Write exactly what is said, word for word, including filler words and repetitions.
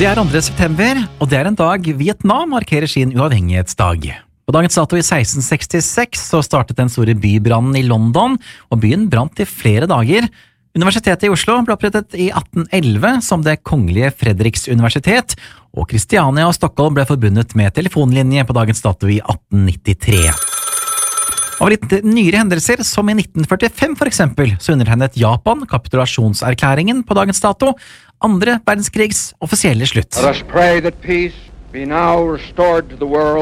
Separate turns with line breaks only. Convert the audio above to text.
Det er andre september, og det er en dag Vietnam markerer sin uavhengighetsdag. På dagens dato i seksten sekstiseks så startet den store bybrannen i London, og byen brant i flere dager. Universitetet i Oslo ble opprettet i atten elleve som det kongelige Fredriks universitet, og Kristiania og Stockholm ble forbundet med telefonlinje på dagens dato i atten nittitre. Av litt nyere hendelser, som i nitten førtifem for eksempel, så undertegnet Japan kapitulasjonserklæringen på dagens dato, andre verdenskrigs offisielle slutt.
Let us pray that peace be now restored to the world.